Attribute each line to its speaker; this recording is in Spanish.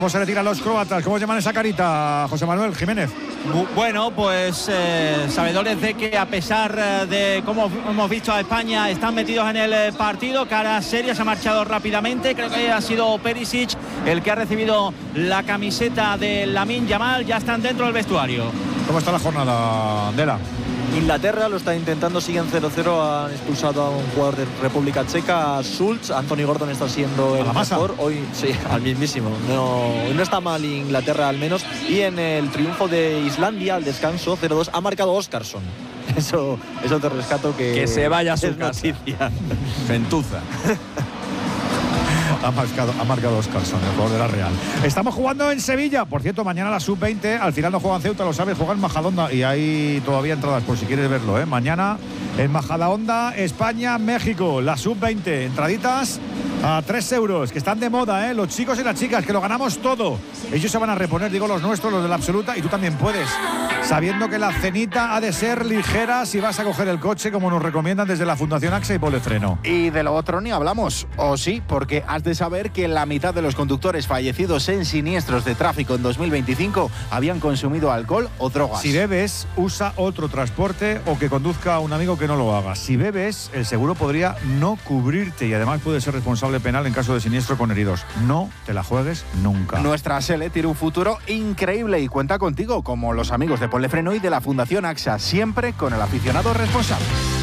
Speaker 1: ¿Cómo se retiran los croatas? ¿Cómo llaman esa carita, José Manuel Jiménez?
Speaker 2: Bueno, pues sabedores de que a pesar de cómo hemos visto a España, están metidos en el partido, cara seria, se ha marchado rápidamente. Creo que ha sido Perisic el que ha recibido la camiseta de Lamine Yamal. Ya están dentro del vestuario.
Speaker 1: ¿Cómo está la jornada, Dela?
Speaker 3: Inglaterra lo está intentando, siguen 0-0, han expulsado a un jugador de República Checa, Schultz. Anthony Gordon está siendo el mejor hoy, sí, al mismísimo. No está mal Inglaterra al menos. Y en el triunfo de Islandia al descanso 0-2 ha marcado Óskarsson. Eso te rescato, que
Speaker 4: se vaya a su
Speaker 3: casa.
Speaker 4: Noticia. Gentuza.
Speaker 1: Ha marcado Óskarsson, el jugador de la Real. Estamos jugando en Sevilla. Por cierto, mañana la sub-20. Al final no juegan Ceuta, lo sabes, juegan Majadahonda. Y hay todavía entradas por si quieres verlo, ¿eh? Mañana en Majadahonda, España, México. La sub-20. Entraditas a 3 euros, que están de moda, ¿eh? Los chicos y las chicas, que lo ganamos todo. Ellos se van a reponer, digo, los nuestros, los de la absoluta. Y tú también puedes. Sabiendo que la cenita ha de ser ligera si vas a coger el coche, como nos recomiendan desde la Fundación AXA y Polefreno.
Speaker 5: Y de lo otro ni hablamos, o sí, porque has de saber que la mitad de los conductores fallecidos en siniestros de tráfico en 2025 habían consumido alcohol o drogas.
Speaker 1: Si bebes, usa otro transporte o que conduzca a un amigo que no lo haga. Si bebes, el seguro podría no cubrirte y además puede ser responsable penal en caso de siniestro con heridos. No te la juegues nunca.
Speaker 5: Nuestra SELE tiene un futuro increíble y cuenta contigo, como los amigos de Polefreno y de la Fundación AXA, siempre con el aficionado responsable.